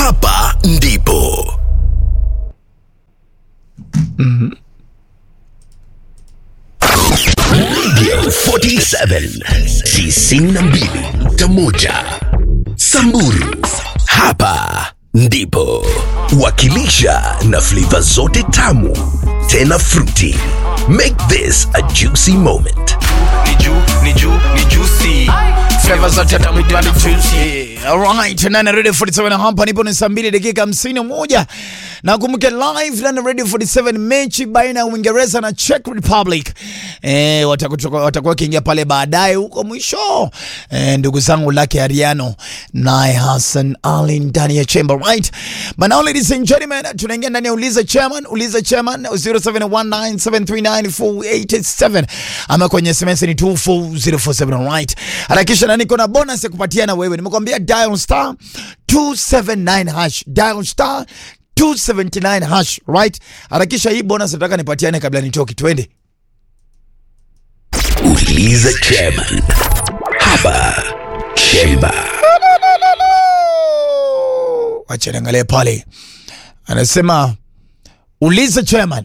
Hapa ndipo. Radio 47 92.1 Samburu. Hapa ndipo. Wakilisha na flavor zote tamu tena fruity. Make this a juicy moment. Ni juicy. Flavors zote tamu tena juicy. Alright, nana Radio 47 hapa nipo ni saa 2 dakika 51. Na kumbuke live na Radio 47 mechi baina ya Uingereza na Czech Republic. Watakuwa kiingia pale baadaye huko mwisho. Ndugu zangu Lucky Ariano na Hassan Ali ndani ya chamber, right? But now ladies and gentlemen, tunaingia ndani ya Uliza Chairman 0719739487 ama kwenye SMS ni 24047, right? Harakisha na niko na bonus ya kupatia na wewe. Nimekwambia dial star 279 hash. Dial star 279 hash, right? Harakisha hii bonus nataka nipatiane kabla nitoke. Twende. Uliza Chairman. Hapa Chemba. Wacha niangalie pale. Anasema Uliza Chairman,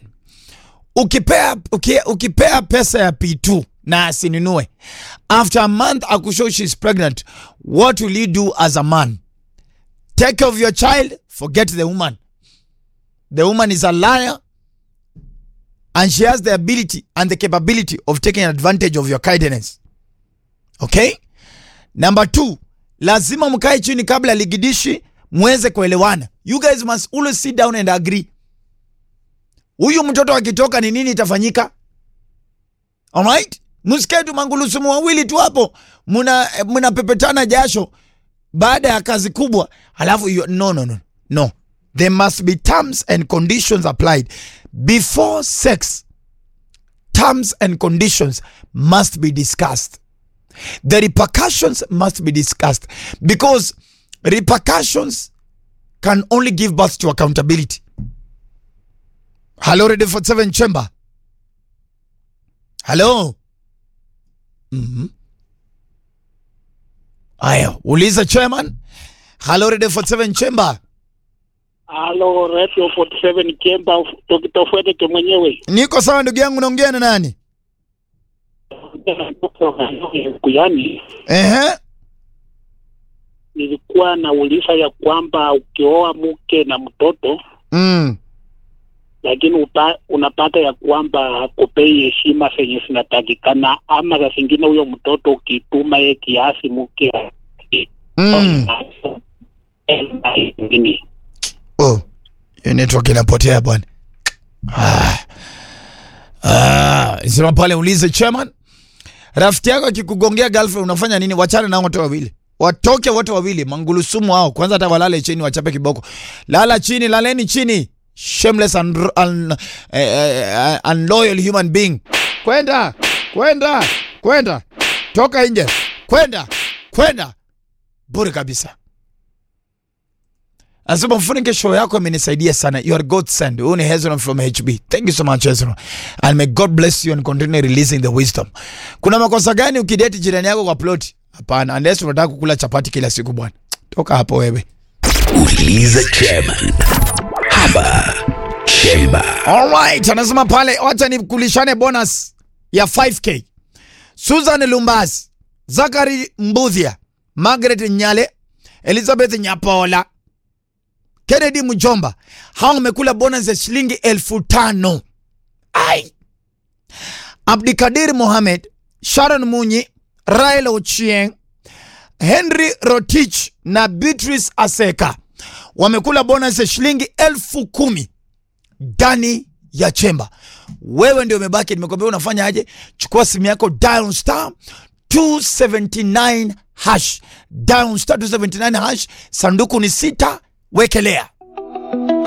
ukipea pesa ya P2 na asinunue, after a month akushow she's pregnant, what will you do as a man? Take care of your child, forget the woman. The woman is a liar and she has the ability and the capability of taking advantage of your kindness. Okay? Number 2, lazima mkae chini kabla ligidishi muweze kuelewana. You guys must always sit down and agree. Huyu mtoto akitoka ni nini itafanyika? Alright? Musiketu mangulusumu wawili tu hapo. Muna pepetana jasho baada ya kazi kubwa. Halafu no. There must be terms and conditions applied before sex. Terms and conditions must be discussed. The repercussions must be discussed because repercussions can only give birth to accountability. Hello, Radio 47 Chamber. Hello. Aya, Uliza Chairman. Hello, Radio 47 Chamber. Hello, Radio 47 Chamber. Tokitofuete mwenyewe. Niko sawa ndugu yangu, naongea na nani? Kuyani. Nilikuwa nauliza ya kwamba ukioa mke na mtoto lakini unapata ya kwamba hakupei heshima zenye zinatakikana, ama za zingine huyo mtoto ukituma yeye kiasi mke network inapotea bwana. Sema pale Uliza Chairman, rafiki yako akikugongea girlfriend unafanya nini? Wachana nao wote wawili. Watoke wote wawili, mangulusumu hao. Kwanza hata walale chini, wachape kiboko. Lala chini, laleni chini. Shameless and loyal human being. Kwenda. Toka nje. Kwenda. Bure kabisa. Asema mfunike show yako imenisaidia sana. You are God sent. Uni Hezron from HB. Thank you so much Hezron. And may God bless you and continue releasing the wisdom. Kuna makosa gani ukidate jirani yako kwa plot? Hapana, unless unataka kukula chapati kila siku bwana. Toka hapo wewe. Uliza Chairman. Hapa Chemba. Alright, anasema pale wacha nikulishane bonus ya 5k. Susan Lumbas, Zakari Mbudhia, Margaret Nyale, Elizabeth Nyapola, Kennedy Mjomba. Hao wamekula bonus ya shilingi 5,000. Abdikadir Mohamed, Sharon Munyi, Raila Ochieng, Henry Rotich na Beatrice Aseka wamekula bonus ya shilingi 10,000 ndani ya Chemba. Wewe ndio umebaki, nimekwambia unafanya aje? Chukua simu yako, dial star 279 hash. Dial star 279 hash. Sanduku ni 6, wekelea.